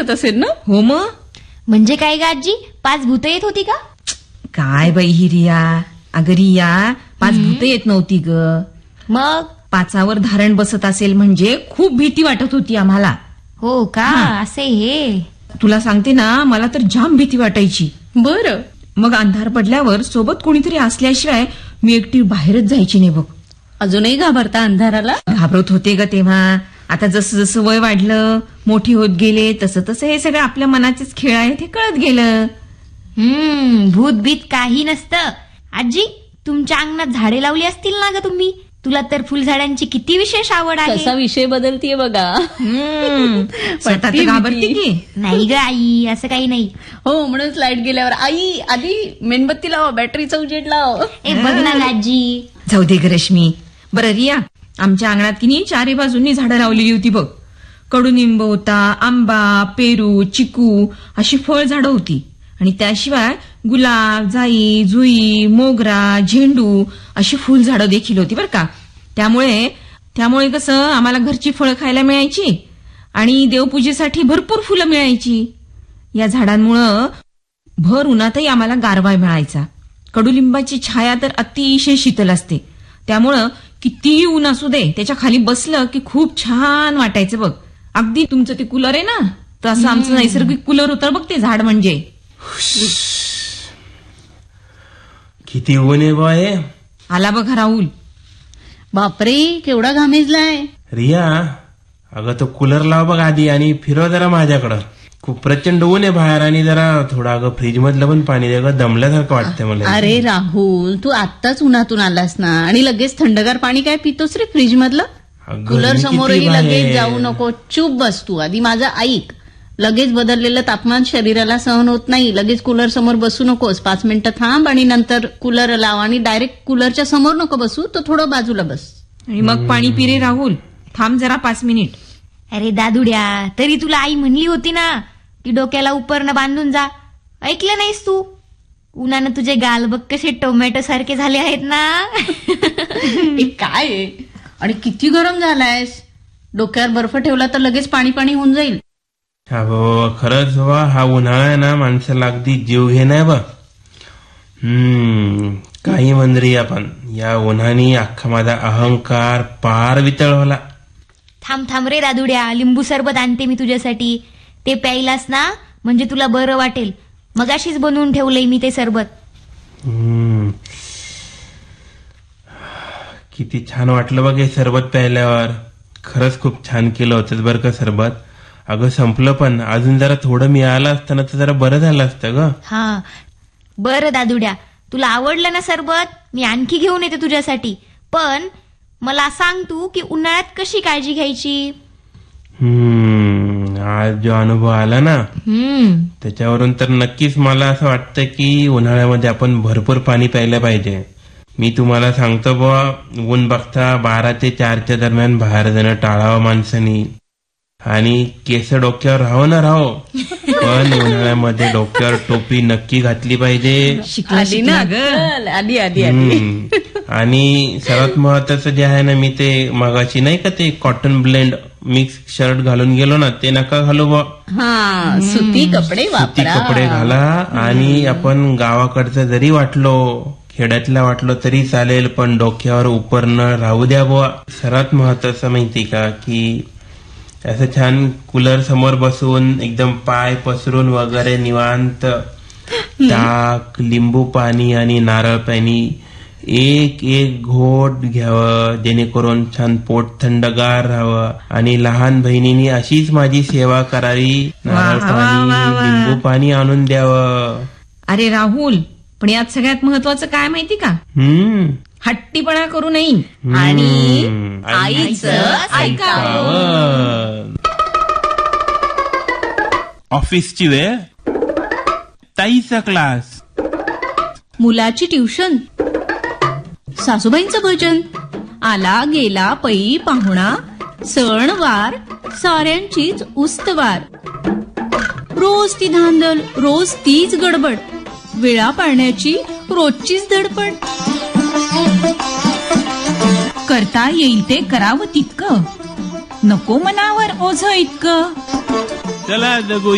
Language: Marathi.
म्हणत असेल ना. हो मग. म्हणजे काय ग आजी, 5 भूत येत होती का? काय बाई ही रिया, अगं रिया 5 भूत येत नव्हती ग. मग 5वर धारण बसत असेल म्हणजे खूप भीती वाटत होती आम्हाला. हो का, असे हे. तुला सांगते ना, मला तर जाम भीती वाटायची. बरं. मग अंधार पडल्यावर सोबत कोणीतरी असल्याशिवाय मी एकटी बाहेरच जायची नाही बघ. अजूनही घाबरता अंधाराला? घाबरत होते ग तेव्हा. आता जसं जसं वय वाढलं, मोठी होत गेले, तसं तसं हे सगळं आपल्या मनाचेच खेळ आहेत हे कळत गेलं. भूत बीत काही नसतं. आजी, तुमच्या अंगणात झाडे लावली असतील ना ग तुम्ही? तुला तर फुलझाडांची किती विशेष आवड आहे. कसा विषय बदलतीये बघा. स्वतः तर घाबरते की. नाही ग आई, असं काही नाही. हो, म्हणूनच लाईट गेल्यावर आई आधी मेणबत्ती लाव, बॅटरीचा उजेड लाव. ए बघ ना आजी. जाऊ दे ग रश्मी. बरं रिया, आमच्या अंगणात की नाही 4 बाजूंनी झाडं लावलेली होती बघ. कडुनिंब होता, आंबा, पेरू, चिकू अशी फळ झाडं होती. आणि त्याशिवाय गुलाब, जाई, जुई, मोगरा, झेंडू अशी फुलझाडं देखील होती बरं का. त्यामुळे कसं आम्हाला घरची फळं खायला मिळायची आणि देवपूजेसाठी भरपूर फुलं मिळायची. या झाडांमुळं भर उन्हातही आम्हाला गारवा मिळायचा. कडुलिंबाची छाया तर अतिशय शीतल असते. त्यामुळं कितीही ऊन असू दे, त्याच्या खाली बसलं की खूप छान वाटायचं बघ. अगदी तुमचं ते कूलर आहे ना, तसं आमचं नैसर्गिक कूलर होतं बघ ते झाड म्हणजे. किती ऊन आहे बा हे. आला बघा राहुल. बापरे, केवढा घामेजलाय. रिया, अगं तो कूलर लाव बघ आधी आणि फिरव जरा माझ्याकडं. खूप प्रचंड ऊन आहे बाहेर आणि जरा थोडं अगं फ्रीज मधलं पण पाणी दे ग, दमल्यासारखं वाटतंय मला. अरे राहुल, तू आत्ताच उन्हातून आलास ना आणि लगेच थंडगार पाणी काय पितोस रे फ्रीज मधलं? कूलर समोरही लगेच जाऊ नको, चूप बस तू. आधी माझं ऐक. लगेच बदललेलं तापमान शरीराला सहन होत नाही. लगेच कूलर समोर बसू नकोस. 5 मिनिटं थांब आणि नंतर कूलर लाव आणि डायरेक्ट कूलरच्या समोर नको बसू, तो थोडं बाजूला बस. आणि मग पाणी पिरे राहुल. थांब जरा 5 मिनिट. अरे दादुड्या, तरी तुला आई म्हणली होती ना की डोक्याला उपरनं बांधून जा. ऐकलं नाहीस तू? उन्हानं तुझे गाल बघ कसे टोमॅटो सारखे झाले आहेत ना. काय आहे? आणि किती गरम झालायस. डोक्यावर बर्फ ठेवला तर लगेच पाणी पाणी होऊन जाईल. हा बाबा, खरंच बाबा, हा उन्हाळा आहे ना माणसाला अगदी जीव घेणार बा. काही मंदरी आपण या उन्हाने अख्खा माझा अहंकार पार वितळवला. थांब रे दादुड्या, लिंबू सरबत आणते मी तुझ्यासाठी. ते प्यायलास ना म्हणजे तुला बरं वाटेल. मगाशीच बनवून ठेवलंय मी ते सरबत. किती छान वाटलं बघ हे सरबत प्यायल्यावर. खरंच खूप छान केलं होतं बरं का सरबत. अगं संपलं पण अजून जरा थोडं मिळालं असतं ना तर जरा बरं झालं असतं ग. हा बरं दादुड्या, तुला आवडलं ना सरबत? मी आणखी घेऊन येते तुझ्यासाठी. पण मला सांग तू की उन्हाळ्यात कशी काळजी घ्यायची. आज जो अनुभव आला ना त्याच्यावरून तर नक्कीच मला असं वाटतं की उन्हाळ्यामध्ये आपण भरपूर पाणी प्यायला पाहिजे. मी तुम्हाला सांगतो बुवा, ऊन बघता 12 ते 4च्या दरम्यान बाहेर जाणं टाळावं माणसानी. आणि केस डोक्यावर राहो ना राहो, पण उन्हाळ्यामध्ये डोक्यावर टोपी नक्की घातली पाहिजे. आणि सर्वात महत्वाचं जे आहे ना, मी ते मगाशी नाही का ते कॉटन ब्लेंड मिक्स शर्ट घालून गेलो ना, ते नका घालू बा. सुती कपडे घाला. आणि आपण गावाकडचं जरी वाटलो, खेड्यातला वाटलो तरी चालेल, पण डोक्यावर उपरणं राहू द्या बुवा. सर्वात महत्वाचं माहिती का की असं छान कूलर समोर बसून एकदम पाय पसरून वगैरे निवांत ताक, लिंबू पाणी आणि नारळ पाणी एक एक घोट घ्यावं, जेणेकरून छान पोट थंडगार राहावं. आणि लहान बहिणींनी अशीच माझी सेवा करावी, नारळ पाणी लिंबू पाणी आणून द्यावं. अरे राहुल, पण यात सगळ्यात महत्वाचं काय माहिती का? हट्टीपणा करू नये आणि आईचं ऐकावं. ऑफिसची वेळ, ताईचा क्लास, मुलाची ट्युशन, सासूबाईंचं भजन, आला गेला पै पाहुणा, सणवार साऱ्यांचीच उस्तवार. रोज ती धांदल, रोज तीच गडबड, वेळा पाळण्याची रोजचीच धडपड. करता येईल ते करावं तितकं, नको मनावर ओझं इतकं. चला जगू